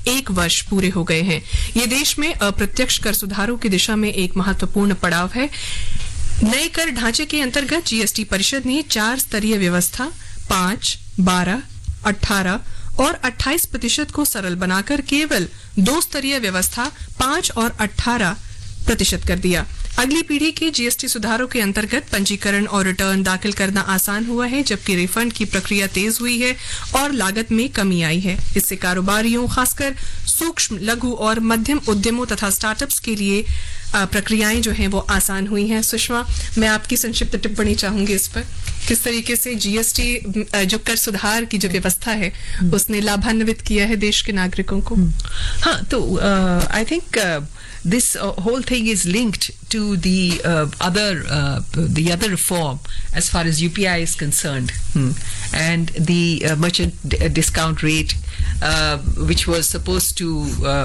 1 वर्ष पूरे हो गए हैं। ये देश में अप्रत्यक्ष कर सुधारों की दिशा में एक महत्वपूर्ण पड़ाव है। नए कर ढांचे के अंतर्गत जीएसटी परिषद ने 4 स्तरीय व्यवस्था 5, 12, 18 और 28% को सरल बनाकर केवल 2 स्तरीय व्यवस्था 5 और 18% कर दिया। अगली पीढ़ी के जीएसटी सुधारों के अंतर्गत पंजीकरण और रिटर्न दाखिल करना आसान हुआ है, जबकि रिफंड की प्रक्रिया तेज हुई है और लागत में कमी आई है। इससे कारोबारियों, खासकर सूक्ष्म, लघु और मध्यम उद्यमों तथा स्टार्टअप्स के लिए प्रक्रियाएं जो हैं वो आसान हुई हैं। सुषमा, मैं आपकी संक्षिप्त टिप्पणी चाहूंगी इस पर, किस तरीके से जीएसटी जो कर सुधार की जो व्यवस्था है उसने लाभान्वित किया है देश के नागरिकों को। हाँ, तो I think this whole thing is linked to the other reform as far as UPI is concerned, and the merchant discount rate, which was supposed to,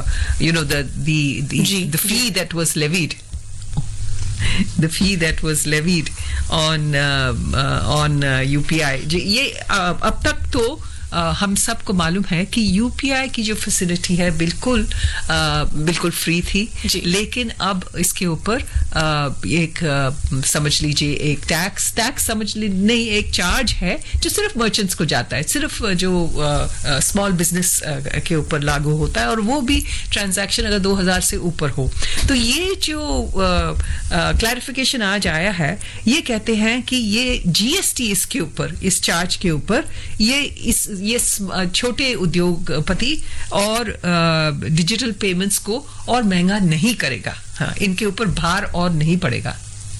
the fee that was levied. The fee that was levied on UPI. ये अब तक तो हम सबको मालूम है कि UPI की जो फैसिलिटी है बिल्कुल फ्री थी, लेकिन अब इसके ऊपर एक समझ लीजिए एक टैक्स समझ लीजिए नहीं, एक चार्ज है जो सिर्फ मर्चेंट्स को जाता है, सिर्फ जो स्मॉल बिजनेस के ऊपर लागू होता है, और वो भी ट्रांजैक्शन अगर 2000 से ऊपर हो। तो ये जो क्लैरिफिकेशन आज आया है, ये कहते हैं कि ये जीएसटी इसके ऊपर, इस चार्ज के ऊपर ये छोटे उद्योगपति और डिजिटल पेमेंट्स को और महंगा नहीं करेगा। हाँ, इनके ऊपर भार और नहीं पड़ेगा।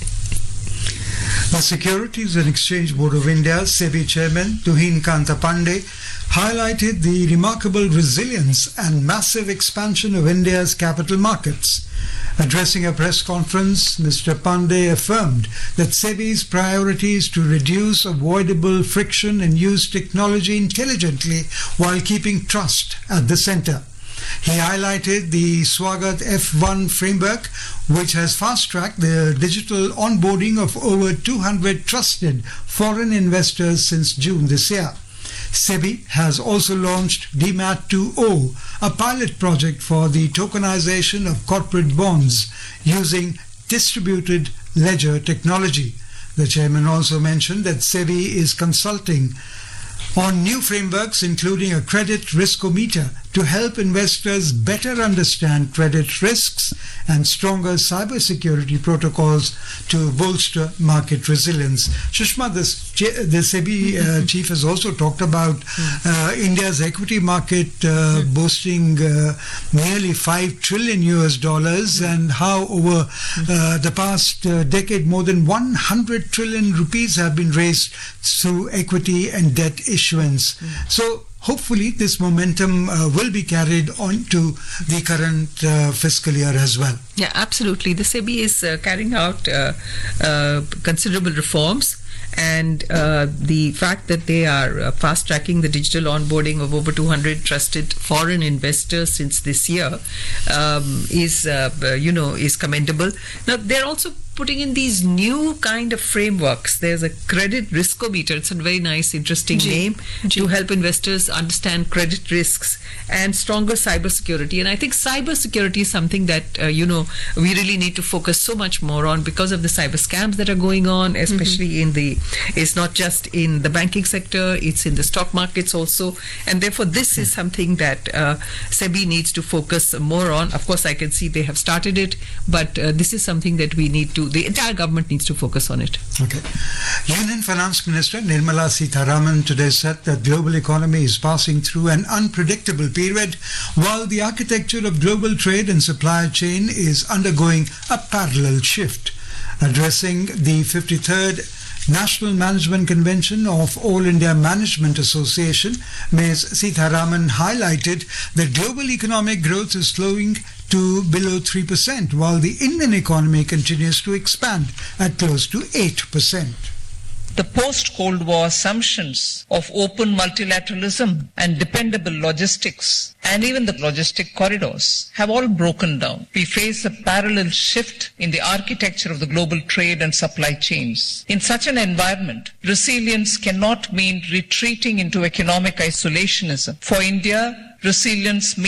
The Securities and Exchange Board of India, SEBI Chairman Tuhin Kanta Pandey, highlighted the remarkable resilience and massive expansion of India's capital markets. Addressing a press conference, Mr. Pandey affirmed that SEBI's priority is to reduce avoidable friction and use technology intelligently while keeping trust at the center. He highlighted the Swagat F1 framework, which has fast-tracked the digital onboarding of over 200 trusted foreign investors since June this year. SEBI has also launched DMAT 2.0, a pilot project for the tokenization of corporate bonds using distributed ledger technology. The chairman also mentioned that SEBI is consulting on new frameworks, including a credit riskometer, to help investors better understand credit risks, and stronger cybersecurity protocols to bolster market resilience. Sushma, the SEBI chief has also talked about India's equity market boasting nearly $5 trillion and how over the past decade more than 100 trillion rupees have been raised through equity and debt issuance. So hopefully this momentum will be carried on to the current fiscal year as well. Yeah, absolutely. The SEBI is carrying out considerable reforms, and the fact that they are fast-tracking the digital onboarding of over 200 trusted foreign investors since this year is commendable. Now, they're also putting in these new kind of frameworks. There's a credit riskometer. It's a very nice, interesting name to help investors understand credit risks, and stronger cybersecurity. And I think cybersecurity is something that, we really need to focus so much more on because of the cyber scams that are going on, especially it's not just in the banking sector, it's in the stock markets also. And therefore, this is something that SEBI needs to focus more on. Of course, I can see they have started it, but this is something that we need to, the entire government needs to focus on it. Okay. Union Finance Minister Nirmala Sitharaman today said that global economy is passing through an unpredictable period, while the architecture of global trade and supply chain is undergoing a parallel shift. Addressing the 53rd National Management Convention of All India Management Association, Ms. Sitharaman highlighted that global economic growth is slowing to below 3%, while the Indian economy continues to expand at close to 8%. The post-Cold War assumptions of open multilateralism and dependable logistics, and even the logistic corridors, have all broken down. We face a parallel shift in the architecture of the global trade and supply chains. In such an environment, resilience cannot mean retreating into economic isolationism. For India, resilience means